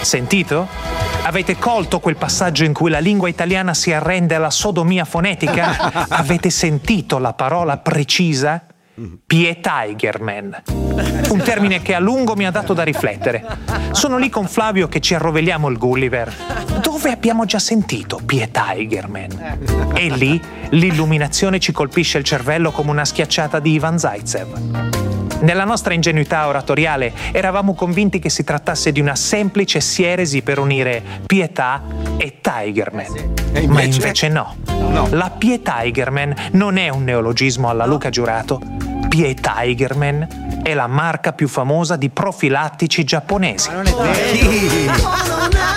Sentito? Avete colto quel passaggio in cui la lingua italiana si arrende alla sodomia fonetica? Avete sentito la parola precisa? Pietaigerman. Un termine che a lungo mi ha dato da riflettere. Sono lì con Flavio che ci arroveliamo il Gulliver. Dove abbiamo già sentito Pietaigerman? E lì l'illuminazione ci colpisce il cervello come una schiacciata di Ivan Zaitsev. Nella nostra ingenuità oratoriale eravamo convinti che si trattasse di una semplice sieresi per unire pietà e Tigerman. Ma invece no. La Pietaigerman non è un neologismo alla Luca Giurato. Pietaigerman è la marca più famosa di profilattici giapponesi. Ma non è vero.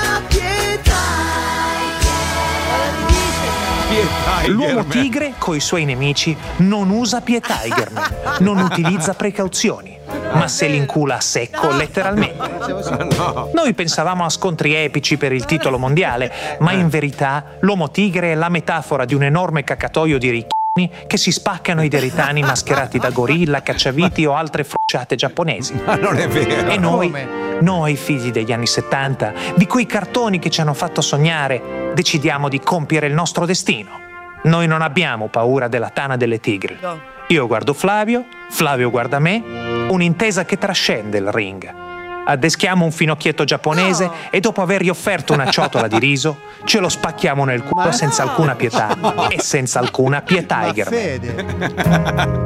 L'uomo tigre coi suoi nemici non usa Pietaigerman, non utilizza precauzioni, ma se l'incula a secco letteralmente. Noi pensavamo a scontri epici per il titolo mondiale, ma in verità l'uomo tigre è la metafora di un enorme cacatoio di ricchioni che si spaccano i deritani mascherati da gorilla, cacciaviti o altre frociate giapponesi. Ma non è vero. E noi figli degli anni 70, di quei cartoni che ci hanno fatto sognare, decidiamo di compiere il nostro destino. Noi non abbiamo paura della tana delle tigri. Io guardo Flavio, Flavio guarda me, un'intesa che trascende il ring. Addeschiamo un finocchietto giapponese e dopo avergli offerto una ciotola di riso, ce lo spacchiamo nel culo senza alcuna pietà e senza alcuna Pietaigerman.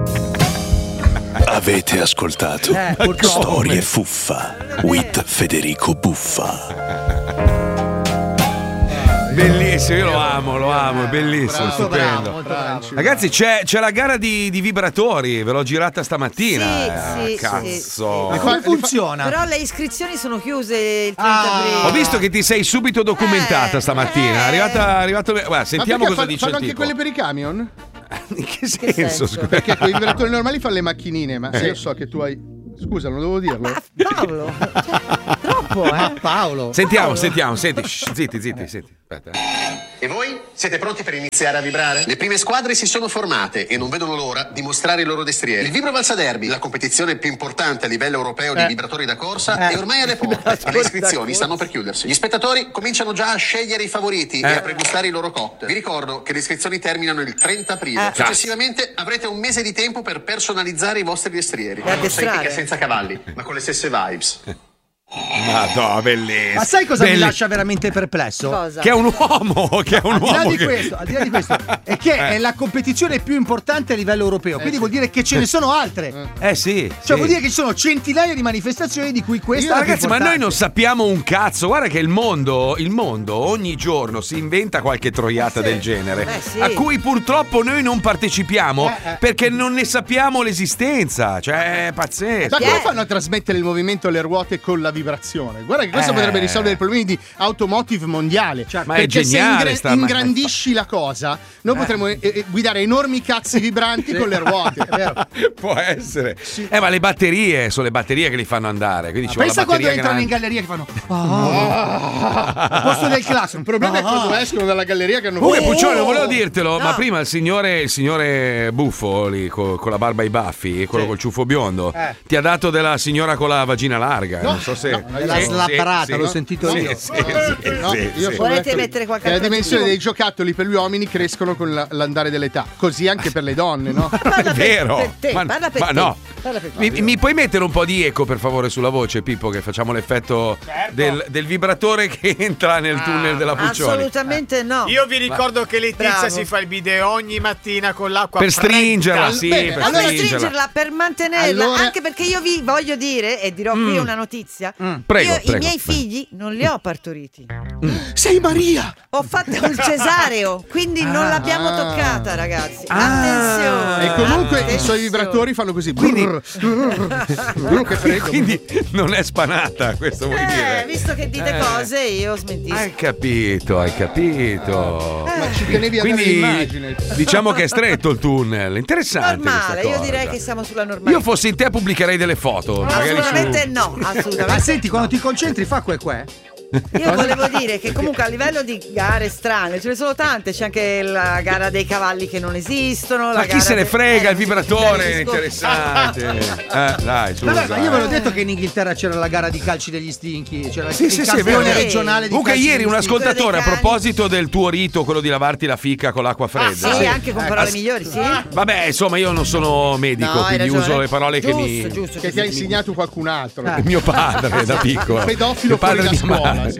Avete ascoltato Storie Fuffa with Federico Buffa. Bellissimo, io lo amo, è bellissimo, stupendo. Bravo. Ragazzi, c'è la gara di vibratori, ve l'ho girata stamattina. Sì, cazzo. Ma come funziona? Però le iscrizioni sono chiuse il 30 aprile. Ho visto che ti sei subito documentata stamattina. È arrivato. Guarda, sentiamo cosa dice il fanno anche tipo. quelle per i camion? In che senso? Scusa? Perché con i vibratori normali fanno le macchinine, ma io so che tu hai... Scusa, non devo dirlo. Paolo, troppo, Paolo. Sentiamo, senti. Zitti. Aspetta. E voi? Siete pronti per iniziare a vibrare? Le prime squadre si sono formate e non vedono l'ora di mostrare i loro destrieri. Il Vibro Valsa Derby, la competizione più importante a livello europeo di vibratori da corsa, è ormai alle porte e le iscrizioni stanno per chiudersi. Gli spettatori cominciano già a scegliere i favoriti e a pregustare i loro cocktail. Vi ricordo che le iscrizioni terminano il 30 aprile. Successivamente avrete un mese di tempo per personalizzare i vostri destrieri. Senza cavalli, ma con le stesse vibes. Madonna, bellissimo. Ma sai cosa mi lascia veramente perplesso? Cosa? Che è un uomo, Al di là di questo, è che è la competizione più importante a livello europeo, quindi vuol dire che ce ne sono altre. Sì. Cioè vuol dire che ci sono centinaia di manifestazioni di cui questa è la più ragazzi, ma importante. noi non sappiamo un cazzo. Guarda che il mondo ogni giorno si inventa qualche troiata del genere, a cui purtroppo noi non partecipiamo perché non ne sappiamo l'esistenza. Cioè, è pazzesco. Ma come fanno a trasmettere il movimento alle ruote con la vibrazione? Guarda che questo potrebbe risolvere i problemi di automotive mondiale. Ma perché è geniale, se ingrandisci la cosa, noi potremmo guidare enormi cazzi vibranti con le ruote. È vero. Può essere. Ma le batterie sono le batterie che li fanno andare. Quindi pensa quando entrano in galleria che fanno al posto del classico. Il problema è quando escono dalla galleria che hanno Puccione, volevo dirtelo, ma prima il signore buffo lì con la barba e i baffi, quello col ciuffo biondo, ti ha dato della signora con la vagina larga. Non so se l'ha slabbrata, l'ho sentito io. Volete mettere qualche la dimensione dei giocattoli per gli uomini crescono con l'andare dell'età, così anche per le donne, no? È vero. Parla per te. No. Mi puoi mettere un po' di eco per favore sulla voce, Pippo, che facciamo l'effetto del vibratore che entra nel tunnel della Puccioni? Assolutamente no. Io vi ricordo che Letizia si fa il bidet ogni mattina con l'acqua per stringerla, per stringerla, per mantenerla, anche perché io vi voglio dire e dirò qui una notizia. Prego, I miei figli non li ho partoriti. Sei Maria! Ho fatto il cesareo, quindi non l'abbiamo toccata, ragazzi. Attenzione. E comunque i suoi vibratori fanno così. Quindi Quindi non è spanata, questo vuoi dire? Visto che dite cose, io smentisco. Hai capito. Ma ci tenevi a dare l'immagine. Diciamo che è stretto il tunnel. Interessante. Normale, io direi che siamo sulla normalità. Io fossi in te pubblicherei delle foto. Assolutamente no, assolutamente. Ma senti, quando ti concentri fa que. Io volevo dire che comunque a livello di gare strane ce ne sono tante, c'è anche la gara dei cavalli che non esistono. Ma chi se ne frega, il vibratore è interessante. Dai, scusa. Vabbè, ma io ve l'ho detto che in Inghilterra c'era la gara di calci degli stinchi, c'era Sì, il campione regionale di comunque calci ieri degli un stinchi. ascoltatore a proposito del tuo rito, quello di lavarti la fica con l'acqua fredda. Sì, anche con parole migliori, sì. Vabbè, insomma, io non sono medico, No, hai quindi ragione. uso le parole Giusto, Che ti ha insegnato qualcun altro. mio padre da piccolo. Pedofilo Mio padre fuori di da scuola, madre.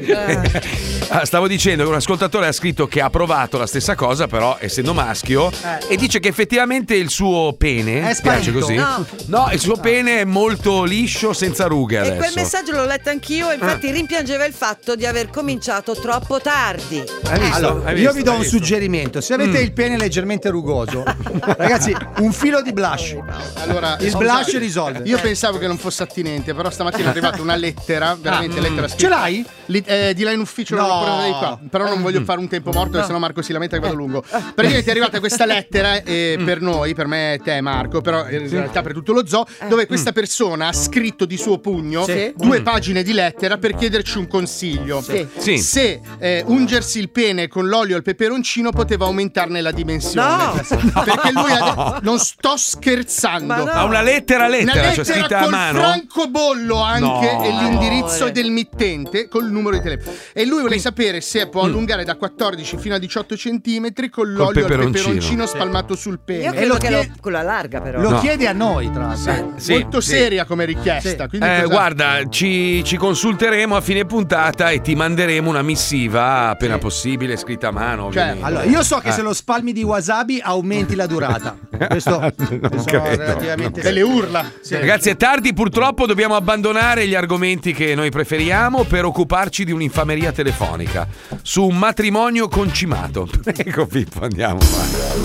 sì. Stavo dicendo che un ascoltatore ha scritto che ha provato la stessa cosa, però essendo maschio, e dice che effettivamente il suo pene È piace sparito. così. No. Il suo pene è molto liscio, senza rughe E adesso. quel messaggio l'ho letto anch'io, e infatti rimpiangeva il fatto di aver cominciato troppo tardi. Hai visto? Allora, Hai io visto? vi do Hai un visto? suggerimento: se avete il pene leggermente rugoso, ragazzi, un filo di blush. Allora, Il blush risolve. Io pensavo che non fosse attinente, però stamattina è arrivata una lettera, veramente lettera scritta. Ce l'hai? Di là in ufficio, non l'ho portata di qua. Però non voglio fare un tempo morto, sennò Marco si lamenta che vado lungo. Praticamente è arrivata questa lettera per noi, per me e te Marco, però in realtà per tutto lo zoo, dove questa persona ha scritto di suo pugno Sì. 2 pagine di lettera per chiederci un consiglio. Sì. Se ungersi il pene con l'olio al peperoncino poteva aumentarne la dimensione. No. Perché lui non sto scherzando. Ma no. Ha una lettera, Una cioè lettera scritta a col mano. francobollo anche No. e l'indirizzo Amore. del mittente col numero di telefono. E lui vuole sapere se può allungare da 14 fino a 18 centimetri con l'olio al peperoncino. peperoncino spalmato sul pene. Io E credo lo che chiede- quella larga però. Lo No. chiede a noi, tra l'altro. Sì, Molto sì. seria come richiesta. Sì. Quindi cosa- Guarda, ci consulteremo a fine puntata e ti manderemo una missiva appena possibile, scritta a mano. Ovviamente. Allora, io so che se lo spalmi di wasabi aumenti la durata. Questo Non sono credo, relativamente delle urla. Ragazzi, è tardi, purtroppo dobbiamo abbandonare gli argomenti che noi preferiamo per occuparci di un'infameria telefonica su un matrimonio concimato. Prego, Pippo, andiamo.